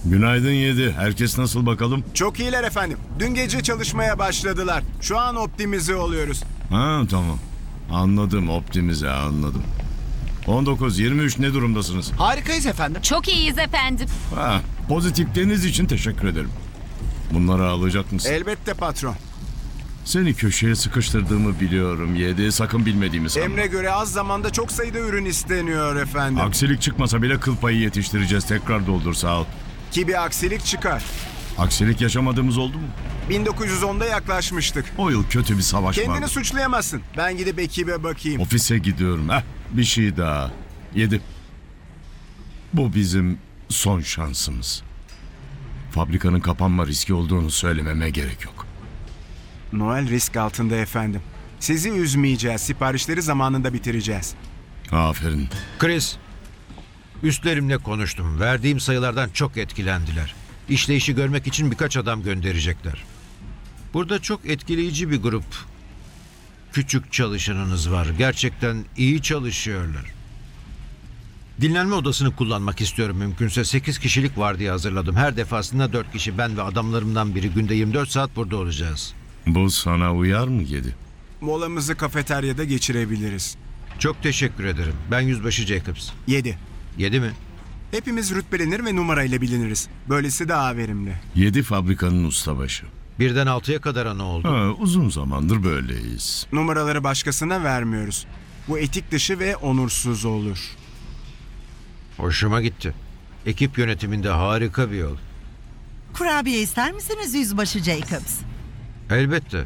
Günaydın Yedi. Herkes nasıl bakalım? Çok iyiler efendim. Dün gece çalışmaya başladılar. Şu an optimize oluyoruz. Ha tamam. Anladım, optimize anladım. 19-23 ne durumdasınız? Harikayız efendim. Çok iyiyiz efendim. Ha, pozitifliğiniz için teşekkür ederim. Bunları alacak mısın? Elbette patron. Seni köşeye sıkıştırdığımı biliyorum Yedi. Sakın bilmediğimi sanma. Emre göre az zamanda çok sayıda ürün isteniyor efendim. Aksilik çıkmasa bile kıl payı yetiştireceğiz. Tekrar doldur sağ ol. Ki bir aksilik çıkar. Aksilik yaşamadığımız oldu mu? 1910'da yaklaşmıştık. O yıl kötü bir savaş Kendini vardı. suçlayamazsın. Ben gidip ekibe bakayım. Ofise gidiyorum. Bir şey daha. Yedi. Bu bizim son şansımız. Fabrikanın kapanma riski olduğunu söylememe gerek yok. Noel risk altında efendim. Sizi üzmeyeceğiz. Siparişleri zamanında bitireceğiz. Aferin. Chris, üstlerimle konuştum. Verdiğim sayılardan çok etkilendiler. İşleyişi görmek için birkaç adam gönderecekler. Burada çok etkileyici bir grup. Küçük çalışanınız var. Gerçekten iyi çalışıyorlar. Dinlenme odasını kullanmak istiyorum mümkünse. 8 kişilik vardiya hazırladım. Her defasında 4 kişi, ben ve adamlarımdan biri, günde 24 saat burada olacağız. Bu sana uyar mı Yedi? Molamızı kafeteryada geçirebiliriz. Çok teşekkür ederim. Ben Yüzbaşı Jacobs. 7. 7 mi? Hepimiz rütbelenir ve numarayla biliniriz. Böylesi daha verimli. Yedi fabrikanın ustabaşı. Birden 6'ya kadar ne oldu? Ha, uzun zamandır böyleyiz. Numaraları başkasına vermiyoruz. Bu etik dışı ve onursuz olur. Hoşuma gitti. Ekip yönetiminde harika bir yol. Kurabiye ister misiniz Yüzbaşı Jacobs? Elbette.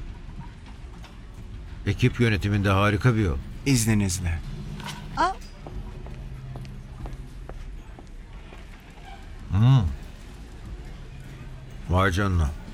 Ekip yönetiminde harika bir yol. İzninizle. Aa, Vay canına.